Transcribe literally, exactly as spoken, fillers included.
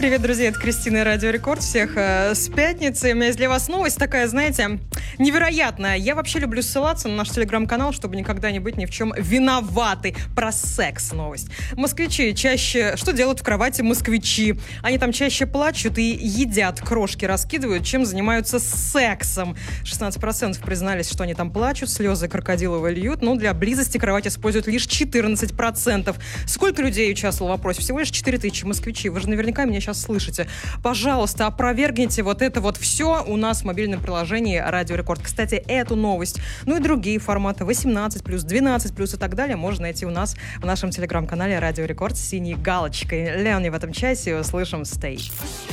Привет, друзья, это Кристина и Радио Рекорд. Всех э, с пятницы. У меня есть для вас новость такая, знаете, невероятная. Я вообще люблю ссылаться на наш телеграм-канал, чтобы никогда не быть ни в чем виноваты. Про секс новость. Москвичи чаще... Что делают в кровати москвичи? Они там чаще плачут и едят, крошки раскидывают, чем занимаются сексом. шестнадцать процентов признались, что они там плачут, слезы крокодиловые льют, но для близости кровать используют лишь четырнадцать процентов. Сколько людей участвовало в вопросе? Всего лишь четыре тысячи москвичей. Вы же наверняка меня сейчас слышите. Пожалуйста, опровергните вот это вот все у нас в мобильном приложении Радио Рекорд. Кстати, эту новость, ну и другие форматы восемнадцать плюс, двенадцать плюс и так далее можно найти у нас в нашем телеграм-канале Радио Рекорд с синей галочкой. Леони в этом часе. Услышим. Stay.